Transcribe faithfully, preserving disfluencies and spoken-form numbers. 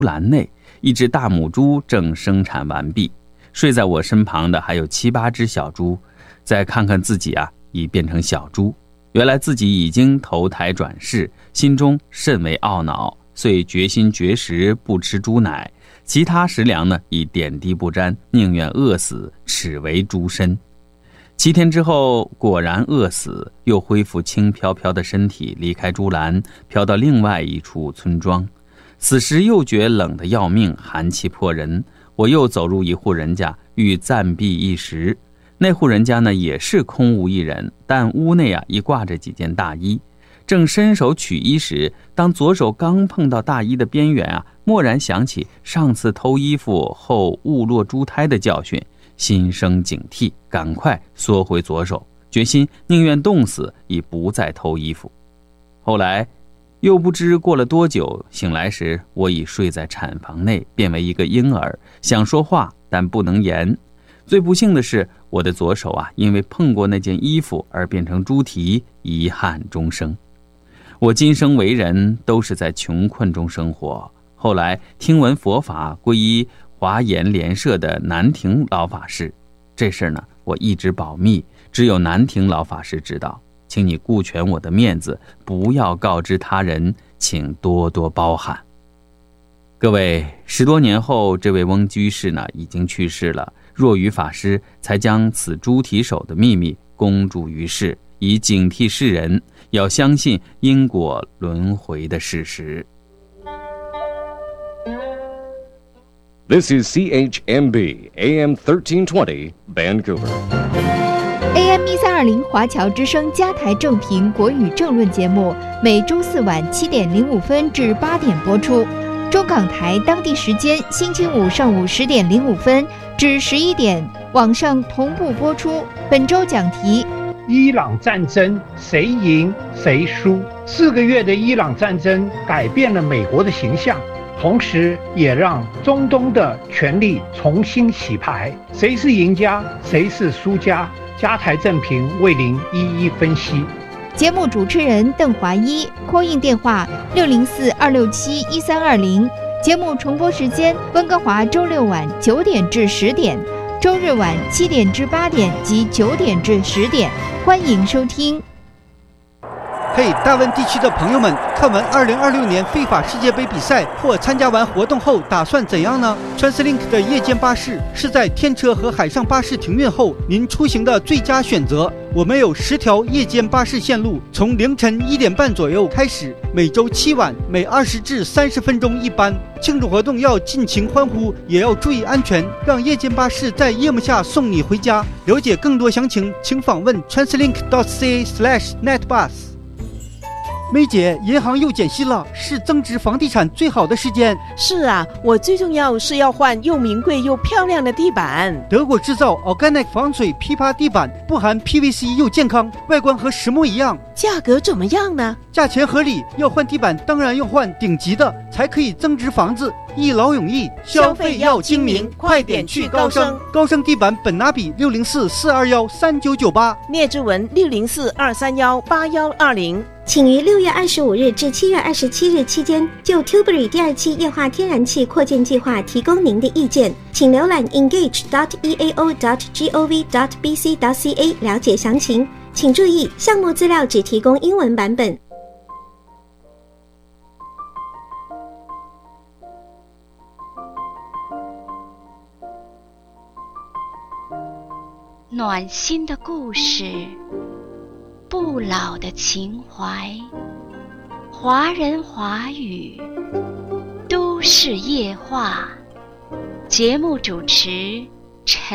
栏内，一只大母猪正生产完毕，睡在我身旁的还有七八只小猪。再看看自己啊，已变成小猪，原来自己已经投胎转世，心中甚为懊恼，遂决心绝食，不吃猪奶，其他食粮呢已点滴不沾，宁愿饿死，耻为猪身。七天之后果然饿死，又恢复轻飘飘的身体，离开猪栏，飘到另外一处村庄。此时又觉冷得要命，寒气迫人，我又走入一户人家，欲暂避一时。那户人家呢也是空无一人，但屋内啊已挂着几件大衣。正伸手取衣时，当左手刚碰到大衣的边缘啊，蓦然想起上次偷衣服后误落猪胎的教训，心生警惕，赶快缩回左手，决心宁愿冻死已不再偷衣服。后来又不知过了多久，醒来时我已睡在产房内，变为一个婴儿，想说话但不能言。最不幸的是，我的左手啊因为碰过那件衣服而变成猪蹄，遗憾终生。我今生为人都是在穷困中生活，后来听闻佛法，皈依华严莲社的南亭老法师。这事呢我一直保密，只有南亭老法师知道，请你顾全我的面子，不要告知他人，请多多包涵。各位，十多年后，这位翁居士呢已经去世了，若愚法师才将此猪蹄手的秘密公诸于世，以警惕世人要相信因果轮回的事实。 This is C H M B A M thirteen twenty Vancouver。A M 一三二零华侨之声加台正频国语政论节目，每周四晚七点零五分至八点播出。中港台当地时间星期五上午十点零五分至十一点，网上同步播出。本周讲题： 伊朗战争谁赢谁输？四个月的伊朗战争改变了美国的形象，同时也让中东的权力重新洗牌。谁是赢家，谁是输家？加台正频为您一一分析。 节目主持人邓华一，call in电话六零四二六七一三二零。节目重播时间：温哥华周六晚九点至十点，周日晚七点至八点及九点至十点。欢迎收听。 嘿、hey, 大温地区的朋友们，看完二零二六年非法世界杯比赛或参加完活动后打算怎样呢？ TransLink 的夜间巴士是在天车和海上巴士停运后您出行的最佳选择。我们有十条夜间巴士线路，从凌晨一点半左右开始，每周七晚，每二十至三十分钟一班。庆祝活动要尽情欢呼，也要注意安全，让夜间巴士在夜幕下送你回家。了解更多详情，请访问 translink.ca slash netbus。梅姐，银行又减息了，是增值房地产最好的时间。 是啊，我最重要是要换又名贵又漂亮的地板。 德国制造 Organic 防水批发地板，不含 P V C 又健康，外观和实木一样。 价格怎么样呢？ 价钱合理，要换地板当然要换顶级的，才可以增值房子。一劳永逸， 消费要精明，快点去高升。 高升地板本拿比六零四四二幺三九九八， 聂志文六零四二三幺八幺二零。 请于六月二十五日至七月二十七日期间，就 Tilbury 第二期液化天然气扩建计划提供您的意见，请浏览 engage dot e a o dot gov dot b c dot c a 了解详情。请注意，项目资料只提供英文版本。 暖心的故事，不老的情怀，华人华语，都市夜话。节目主持陈